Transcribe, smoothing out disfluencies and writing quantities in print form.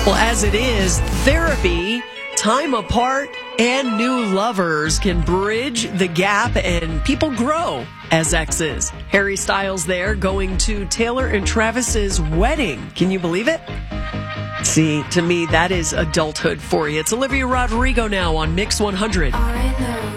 Well, as it is, therapy, time apart, and new lovers can bridge the gap and people grow as exes. Harry Styles there going to Taylor and Travis's wedding. Can you believe it? See, to me, that is adulthood for you. It's Olivia Rodrigo now on Mix 100.